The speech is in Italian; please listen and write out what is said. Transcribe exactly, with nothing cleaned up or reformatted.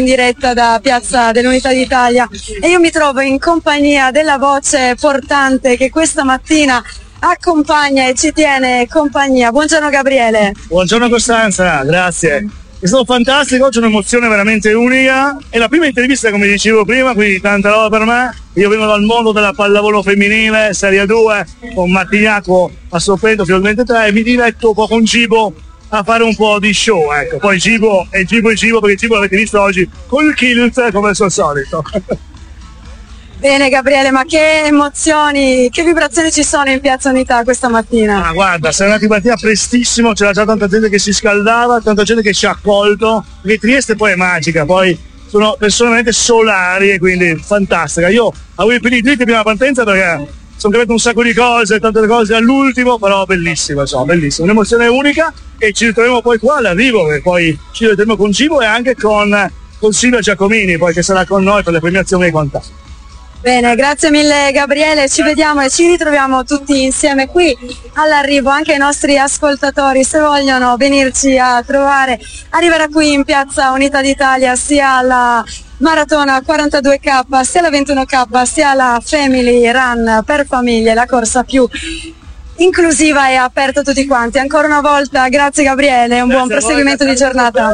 in diretta da Piazza dell'Unità d'Italia e io mi trovo in compagnia della voce portante che questa mattina accompagna e ci tiene compagnia. Buongiorno Gabriele. Buongiorno Costanza, grazie. È stato fantastico, c'è un'emozione veramente unica. È la prima intervista, come dicevo prima, quindi tanta roba per me. Io vengo dal mondo della pallavolo femminile, Serie due, con Martignaco a Sorrento, finalmente tre, e mi diletto un po' con Gibo a fare un po' di show, ecco. Poi Gibo è Gibo e Gibo, perché Gibo l'avete visto oggi col kilt come al suo solito. Bene Gabriele, ma che emozioni, che vibrazioni ci sono in Piazza Unità questa mattina? Ah, guarda, siamo andati mattina prestissimo, c'era già tanta gente che si scaldava, tanta gente che ci ha accolto, perché Trieste poi è magica, poi sono persone veramente solari e quindi fantastica. Io avevo i piedi dritti prima della partenza perché sono cambiate un sacco di cose, tante cose all'ultimo, però bellissimo, so, bellissimo, un'emozione unica e ci ritroviamo poi qua all'arrivo, perché poi ci ritroviamo con Gibo e anche con, con Silvia Giacomini, poi che sarà con noi per le premiazioni e quant'altro. Bene, grazie mille Gabriele, ci vediamo e ci ritroviamo tutti insieme qui all'arrivo, anche i nostri ascoltatori se vogliono venirci a trovare, arriverà qui in Piazza Unità d'Italia sia alla Maratona quarantadue K, sia la ventuno K, sia la Family Run per famiglie, la corsa più inclusiva e aperta a tutti quanti. Ancora una volta grazie Gabriele e un buon proseguimento di giornata.